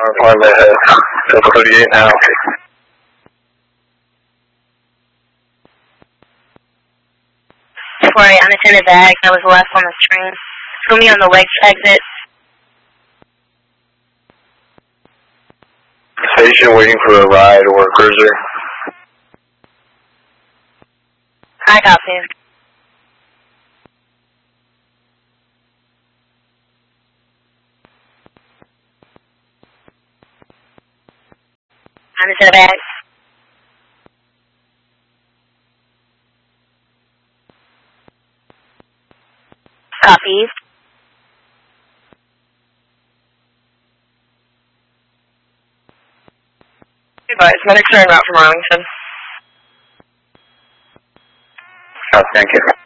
on the head. Delta 38 now. Sorry, unattended bag that was left on the screen. Put me on the legs exit. Station waiting for a ride or a cruiser. I copy. Unattended bag. Copy. Goodbye. It's medics are en route from Arlington. Oh, thank you.